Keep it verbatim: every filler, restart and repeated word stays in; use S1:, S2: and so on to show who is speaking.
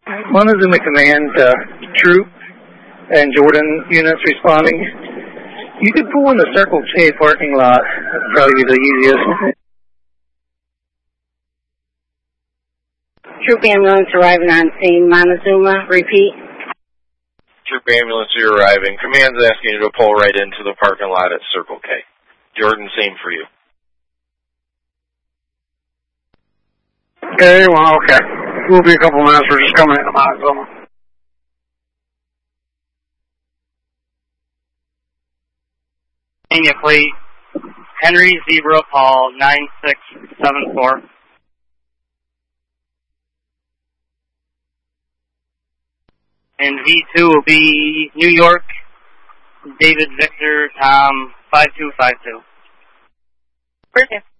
S1: Montezuma Command, uh, Troop and Jordan units responding. You could pull in the Circle K parking lot. That'd probably be the easiest.
S2: Troop ambulance arriving on scene. Montezuma, repeat.
S3: Troop ambulance, you're arriving. Command's asking you to pull right into the parking lot at Circle K. Jordan, same for you.
S4: Okay, well, okay. We'll be a couple minutes. We're just coming into Montezuma.
S5: Kenya Fleet, Henry Zebra Paul, nine six seven four. And V two will be New York, David Victor, Tom, five two five two.
S2: Perfect.